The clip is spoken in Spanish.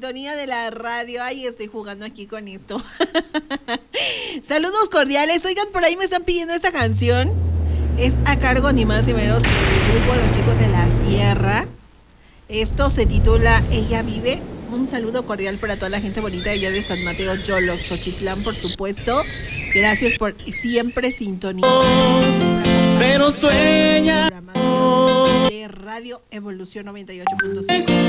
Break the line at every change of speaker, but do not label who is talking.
sintonía de la radio. Ay, estoy jugando aquí con esto. Saludos cordiales. Oigan, por ahí me están pidiendo esta canción. Es a cargo ni más ni menos que del grupo Los Chicos de la Sierra. Esto se titula Ella Vive. Un saludo cordial para toda la gente bonita de allá de San Mateo, Yolox, Xochitlán, por supuesto. Gracias por siempre sintonizar.
Pero sueña
de Radio Evolución 98.5.